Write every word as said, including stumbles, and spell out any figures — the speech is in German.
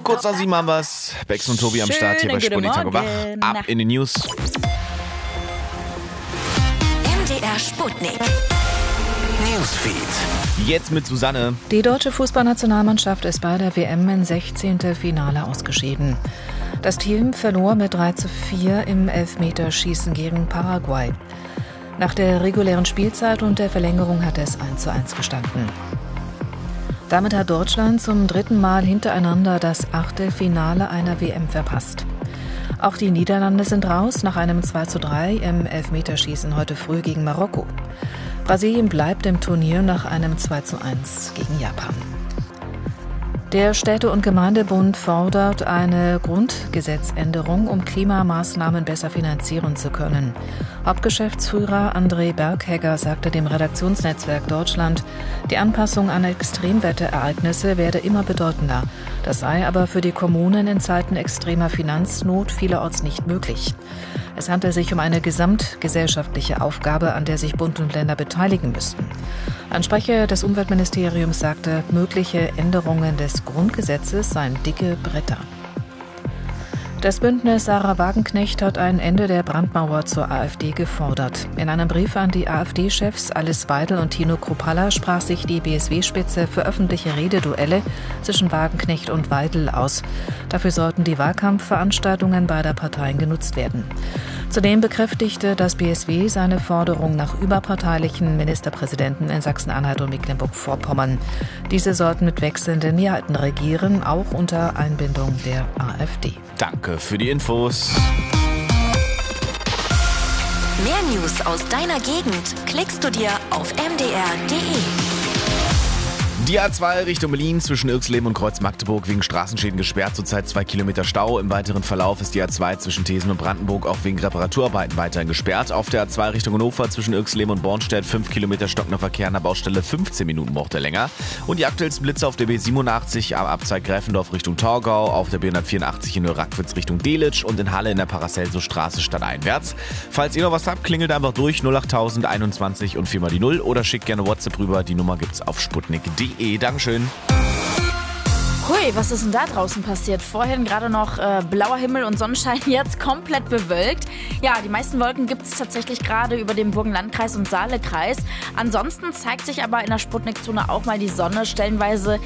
Kurz nach sieben haben wir's. Bex und Tobi am Start hier bei Schönen Sputnik guten Tag und Wach. Morgen. Ab in die News. M D R Sputnik. Newsfeed. Jetzt mit Susanne. Die deutsche Fußballnationalmannschaft ist bei der W M im sechzehnten Finale ausgeschieden. Das Team verlor mit drei zu vier im Elfmeterschießen gegen Paraguay. Nach der regulären Spielzeit und der Verlängerung hat es eins zu eins gestanden. Damit hat Deutschland zum dritten Mal hintereinander das Achtelfinale einer W M verpasst. Auch die Niederlande sind raus nach einem zwei zu drei im Elfmeterschießen heute früh gegen Marokko. Brasilien bleibt im Turnier nach einem zwei zu eins gegen Japan. Der Städte- und Gemeindebund fordert eine Grundgesetzänderung, um Klimamaßnahmen besser finanzieren zu können. Hauptgeschäftsführer André Berghegger sagte dem Redaktionsnetzwerk Deutschland, die Anpassung an Extremwetterereignisse werde immer bedeutender. Das sei aber für die Kommunen in Zeiten extremer Finanznot vielerorts nicht möglich. Es handelt sich um eine gesamtgesellschaftliche Aufgabe, an der sich Bund und Länder beteiligen müssten. Ein Sprecher des Umweltministeriums sagte, mögliche Änderungen des Grundgesetzes seien dicke Bretter. Das Bündnis Sarah Wagenknecht hat ein Ende der Brandmauer zur AfD gefordert. In einem Brief an die AfD-Chefs Alice Weidel und Tino Kruppalla sprach sich die B S W-Spitze für öffentliche Rededuelle zwischen Wagenknecht und Weidel aus. Dafür sollten die Wahlkampfveranstaltungen beider Parteien genutzt werden. Zudem bekräftigte das B S W seine Forderung nach überparteilichen Ministerpräsidenten in Sachsen-Anhalt und Mecklenburg-Vorpommern. Diese sollten mit wechselnden Mehrheiten regieren, auch unter Einbindung der AfD. Danke für die Infos. Mehr News aus deiner Gegend klickst du dir auf m d r punkt d e. Die A zwei Richtung Berlin zwischen Irxleben und Kreuz Magdeburg wegen Straßenschäden gesperrt, zurzeit zwei Kilometer Stau. Im weiteren Verlauf ist die A zwei zwischen Thesen und Brandenburg auch wegen Reparaturarbeiten weiterhin gesperrt. Auf der A zwei Richtung Hannover zwischen Irxleben und Bornstedt fünf Kilometer stockender Verkehr an der Baustelle, fünfzehn Minuten braucht er länger. Und die aktuellsten Blitze auf der B siebenundachtzig am Abzweig Gräfendorf Richtung Torgau, auf der B hundertvierundachtzig in Nürnberg-Rackwitz Richtung Delitzsch und in Halle in der Paracelso-Straße stadteinwärts. Falls ihr noch was habt, klingelt einfach durch null acht null null einundzwanzig und viermal die null oder schickt gerne WhatsApp rüber. Die Nummer gibt's auf sputnik punkt d e. Dankeschön. Hui, was ist denn da draußen passiert? Vorhin gerade noch äh, blauer Himmel und Sonnenschein, jetzt komplett bewölkt. Ja, die meisten Wolken gibt es tatsächlich gerade über dem Burgenlandkreis und Saalekreis. Ansonsten zeigt sich aber in der Sputnik-Zone auch mal die Sonne. Stellenweise